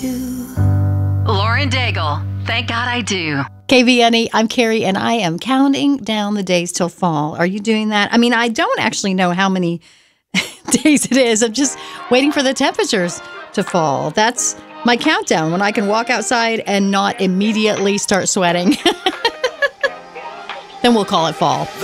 do. Lauren Daigle, Thank God I Do. KVNE, I'm Carrie, and I am counting down the days till fall. Are you doing that? I mean, I don't actually know how many days it is. I'm just waiting for the temperatures to fall. That's my countdown when I can walk outside and not immediately start sweating. Then we'll call it fall.